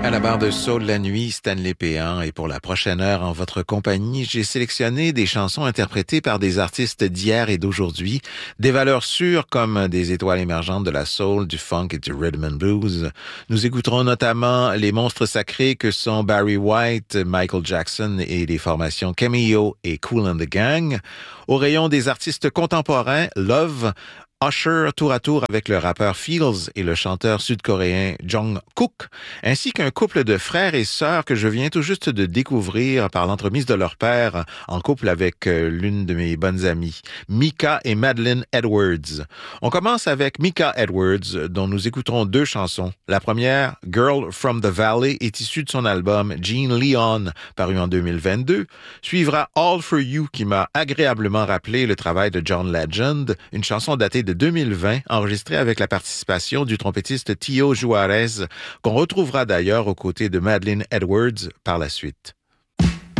À la barre de Soul la nuit, Stanley Péan, et pour la prochaine heure en votre compagnie, j'ai sélectionné des chansons interprétées par des artistes d'hier et d'aujourd'hui, des valeurs sûres comme des étoiles émergentes de la soul, du funk et du rhythm and blues. Nous écouterons notamment les monstres sacrés que sont Barry White, Michael Jackson et les formations Cameo et Kool and the Gang. Au rayon des artistes contemporains, Love, Usher tour à tour avec le rappeur Fields et le chanteur sud-coréen Jungkook, ainsi qu'un couple de frères et sœurs que je viens tout juste de découvrir par l'entremise de leur père, en couple avec l'une de mes bonnes amies, Mika et Madeline Edwards. On commence avec Mika Edwards, dont nous écouterons deux chansons. La première, Girl from the Valley, est issue de son album Gene Leon, paru en 2022. Suivra All for You, qui m'a agréablement rappelé le travail de John Legend, une chanson datée de 2020, enregistré avec la participation du trompettiste Tio Juarez, qu'on retrouvera d'ailleurs aux côtés de Madeline Edwards par la suite.